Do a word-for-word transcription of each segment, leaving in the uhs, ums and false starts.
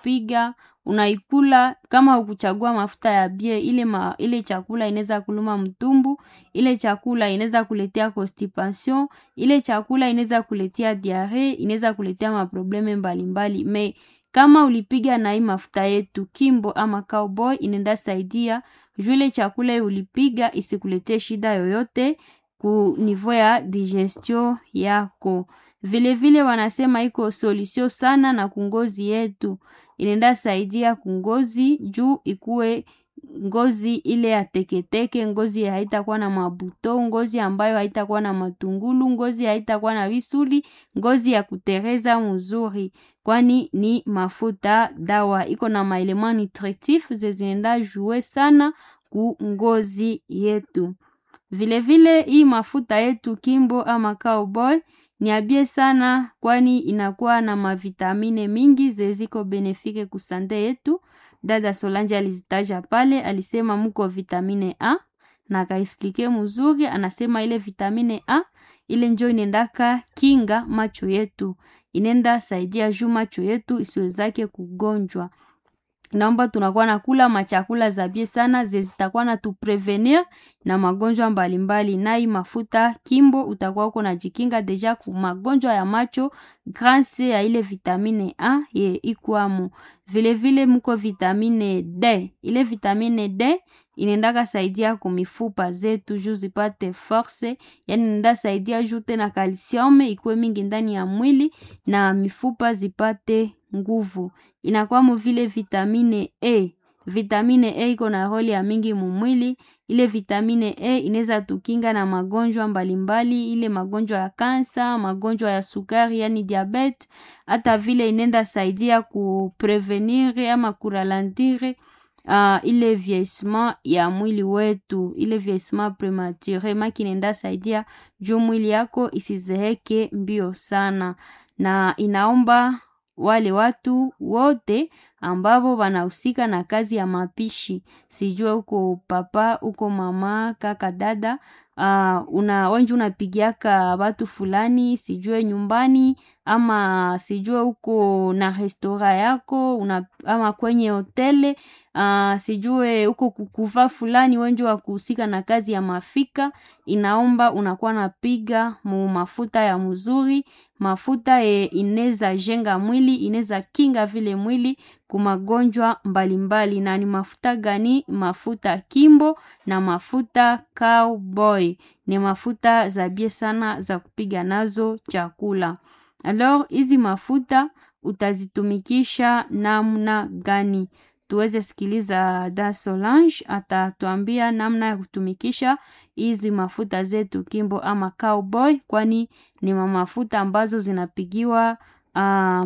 unapiga, unaikula. Kama ukuchagua mafuta ya bie, ile ma, ile chakula inaweza kuluma mtumbu, ile chakula inaweza kuletea constipation, ile chakula inaweza kuletea diarrhea, inaweza kuletea maprobleme mbalimbali. Me kama ulipiga na hii mafuta yetu Kimbo ama Cowboy, inaenda saidia jule chakula ulipiga isikuletee shida yoyote ku niveau ya digestion yako. Vile vile wanasema iko solution sana na kungozi yetu. Inaenda saidia kungozi juu ikue ngozi ile ya teketeke, ngozi ya haitakuwa na mabuto, ngozi ambayo haitakuwa na matungulu, ngozi haitakuwa na visuli, ngozi ya kutereza mzuri. Kwani ni mafuta dawa, iko na maelema nutritif zezinaenda jouer sana ku ngozi yetu. Vile vile hii mafuta yetu Kimbo ama Cowboy ni abie sana, kwani inakuwa na mavitamine mingi zeziko benefike kusante yetu. Dada Solange alizitaja pale, alisema muko vitamine A na akaexplike mzuri. Anasema ile vitamine A ile njoo inendaka kinga macho yetu, inenda saidia juu macho yetu isiwezake kugonjwa. Naomba tunakuwa na kula machakula za bie sana zezitakuwa na tu prevenir na magonjwa mbalimbali. Na hii mafuta Kimbo utakuwa uko na jikinga deja ku magonjwa ya macho grâce ya ile vitamine A ye ikuamo. Vile vile mko vitamine D. Ile vitamine D inendaka saidia kumifupa zetu juu zipate force, yani inenda saidia juu tena calcium ikuwe mingi ndani ya mwili na mifupa zipate nguvu. Inakuwa mo vile vitamine E. Vitamine E iko na roli ya mingi mumwili. Ile vitamine E ineza tukinga na magonjwa mbalimbali, ile magonjwa ya kansa, magonjwa ya sukari yani diabete. Hata vile inenda saidia kuprevenir ama kuralantire uh, ile vieillissement ya mwili wetu, ile vieillissement premature. Maki inenda saidia juu mwili yako isizeheke mbio sana. Na inaomba wale watu wote ambao wanahusika na kazi ya mapishi, sijue uko papa, uko mama, kaka, dada, uh, una wenju unapigiaka watu fulani, sijue nyumbani, ama sijue uko na restaurant yako, una, ama kwenye hotele, uh, sijue uko kukuva fulani, wenju wa kuhusika na kazi ya mafika. Inaomba unakuwa napiga mu mafuta ya mzuri, mafuta e ineza jenga mwili, ineza kinga vile mwili kumagonjwa mbalimbali. Na ni mafuta gani? Mafuta Kimbo na mafuta Cowboy. Ni mafuta za bie sana za kupiga nazo chakula. Alors hizi mafuta utazitumikisha namna gani? Tuweze sikiliza Da Solange atatuambia namna ya kutumikisha hizi mafuta zetu Kimbo ama Cowboy, kwani ni mafuta ambazo zinapigiwa uh,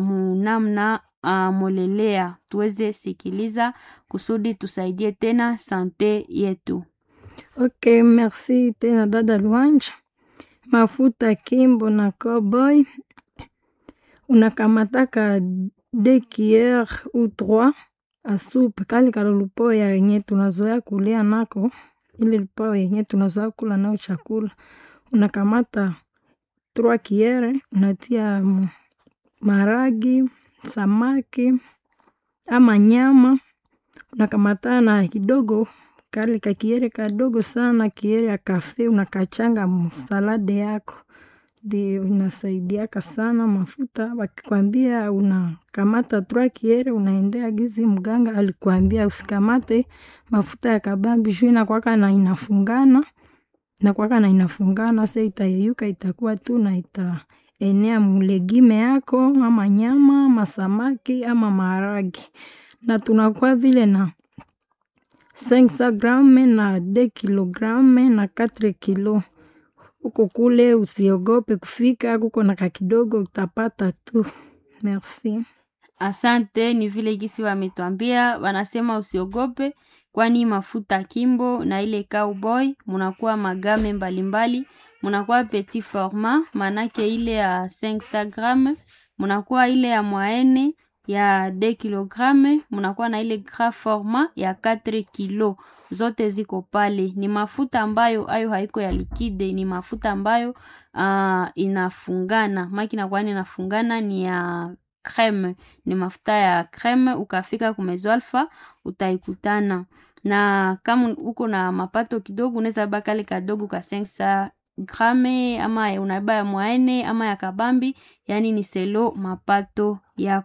namna uh, molelea. Tuweze sikiliza kusudi tusaidie tena sante yetu. Okay, merci tena dada Luange. Mafuta Kimbo na Cowboy unakamataka deux cuillères ou trois a soupe, kali kalulupo ya yenye tunazoea kulia nako, ile lupo yenye tunazoea kula nao chakula. Unakamata trois cuillères, unatia maragi, samaki ama nyama. Unakamata na kidogo kali kakiere kadogo sana, kiere ya kafe, unakachanga msalade yako. Ndio inasaidiaka sana mafuta. Wakikwambia unakamata trois cuillères, unaendea gizi mganga alikuambia usikamate mafuta ya kabambi juu inakuwaka na inafungana. Inakuwaka na inafungana, sasa itayeyuka itakuwa tu na itaenea mulegime yako ama nyama, ama samaki ama maharagi. Na tunakuwa vile na cinq cents grammes na deux kilogrammes na quatre kilos. Uko kule usiogope kufika, kuko na kakidogo utapata tu. Merci. Asante, ni vile gisi wametuambia, wanasema usiogope, kwani mafuta Kimbo na ile Cowboy munakuwa magame mbalimbali. Munakuwa petit format, manake ile ya cinq cents grammes, munakuwa ile ya moyenne ya deux kilogrammes, munakuwa na ile gras format ya quatre kilos. Zote ziko pale. Ni mafuta ambayo ayo haiko ya likide, ni mafuta ambayo uh, inafungana. Maki na kwani inafungana ni ya creme, ni mafuta ya creme. Ukafika kumezo alfa utaikutana. Na kama uko na mapato kidogo unaweza baka kale kadogo ka sensa grame ama unaiba ya mwaene ama ya kabambi, yani ni selo mapato yako.